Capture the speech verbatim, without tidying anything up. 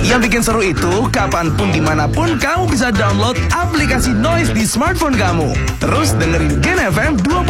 Yang bikin seru itu, kapanpun dimanapun kamu bisa download aplikasi Noise di smartphone kamu. Terus dengerin Gen F M dua